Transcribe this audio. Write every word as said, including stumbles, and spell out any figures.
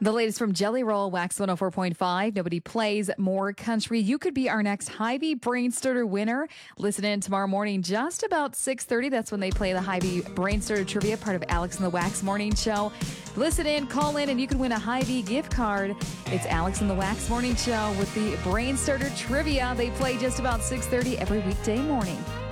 The latest from Jelly Roll, Wax one oh four point five. Nobody plays more country. You could be our next Hy-Vee Brainstarter winner. Listen in tomorrow morning, just about six thirty. That's when they play the Hy-Vee Brainstarter Trivia, part of Alex and the Wax Morning Show. Listen in, call in, and you can win a Hy-Vee gift card. It's Alex and the Wax Morning Show with the Brainstarter Trivia. They play just about six thirty every weekday morning.